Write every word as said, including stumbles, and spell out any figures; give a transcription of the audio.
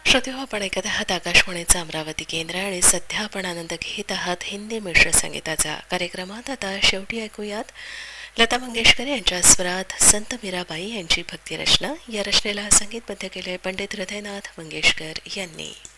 श्रोते हो, आपण ऐकत आहात आकाशवाणीचं अमरावती केंद्र आणि सध्या आपण आनंद घेत आहात हिंदी मिश्र संगीताचा. कार्यक्रमात आता शेवटी ऐकूयात लता मंगेशकर यांच्या स्वरात संत मीराबाई यांची भक्तिरचना. या रचनेला संगीतबद्ध केले पंडित हृदयनाथ मंगेशकर यांनी.